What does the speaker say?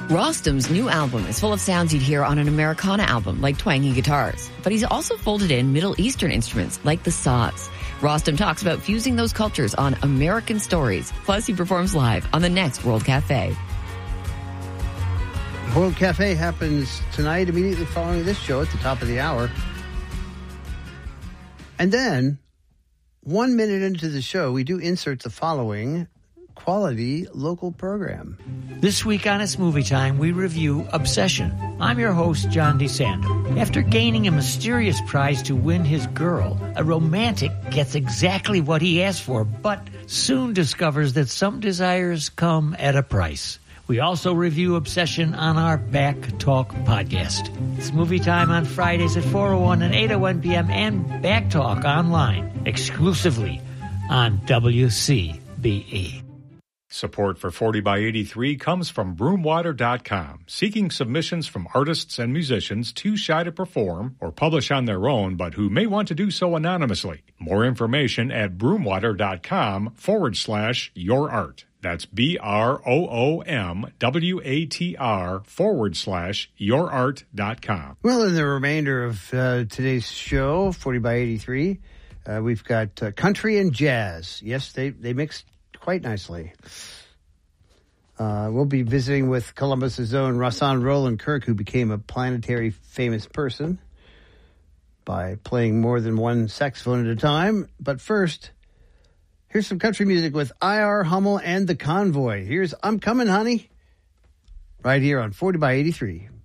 Rostam's new album is full of sounds you'd hear on an Americana album, like twangy guitars. But he's also folded in Middle Eastern instruments, like the saws. Rostam talks about fusing those cultures on American Stories. Plus, he performs live on the next World Cafe. World Cafe happens tonight, immediately following this show at the top of the hour. And then, 1 minute into the show, we do insert the following quality local program. This week on It's Movie Time, we review Obsession. I'm your host, John DeSando. After gaining a mysterious prize to win his girl, a romantic gets exactly what he asked for, but soon discovers that some desires come at a price. We also review Obsession on our Back Talk podcast. It's Movie Time on Fridays at 4:01 and 8:01 p.m. and Back Talk online, exclusively on WCBE. Support for 40 by 83 comes from Broomwater.com, seeking submissions from artists and musicians too shy to perform or publish on their own, but who may want to do so anonymously. More information at broomwater.com/yourart. That's BROOMWATR/yourart.com. Well, in the remainder of today's show, 40 by 83, we've got country and jazz. Yes, they mixed quite nicely. We'll be visiting with Columbus's own Rahsaan Roland Kirk, who became a planetary famous person by playing more than one saxophone at a time. But first, here's some country music with I.R. Hummel and the Convoy. Here's I'm Coming, Honey, right here on 40 by 83.